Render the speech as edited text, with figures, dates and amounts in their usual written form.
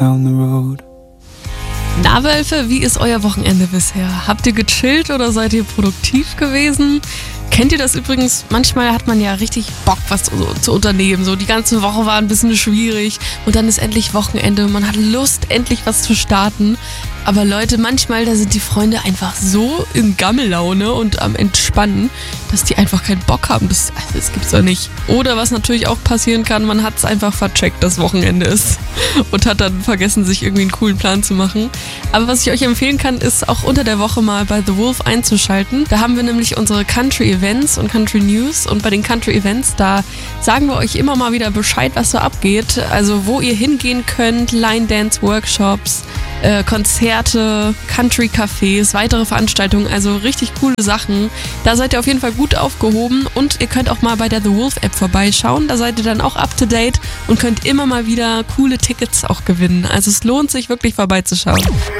down the road. Na Wölfe, wie ist euer Wochenende bisher? Habt ihr gechillt oder seid ihr produktiv gewesen? Kennt ihr das übrigens? Manchmal hat man ja richtig Bock, was zu unternehmen. So die ganze Woche war ein bisschen schwierig und dann ist endlich Wochenende und man hat Lust, endlich was zu starten. Aber Leute, manchmal, da sind die Freunde einfach so in Gammellaune und am Entspannen, dass die einfach keinen Bock haben. Das gibt's doch nicht. Oder was natürlich auch passieren kann, man hat es einfach vercheckt, dass Wochenende ist und hat dann vergessen, sich irgendwie einen coolen Plan zu machen. Aber was ich euch empfehlen kann, ist auch unter der Woche mal bei The Wolf einzuschalten. Da haben wir nämlich unsere Country-Events und Country-News und bei den Country-Events, da sagen wir euch immer mal wieder Bescheid, was so abgeht. Also wo ihr hingehen könnt, Line-Dance-Workshops, Konzerte, Country-Cafés, weitere Veranstaltungen, also richtig coole Sachen. Da seid ihr auf jeden Fall gut aufgehoben und ihr könnt auch mal bei der The Wolf App vorbeischauen. Da seid ihr dann auch up to date und könnt immer mal wieder coole Tickets auch gewinnen. Also es lohnt sich wirklich vorbeizuschauen.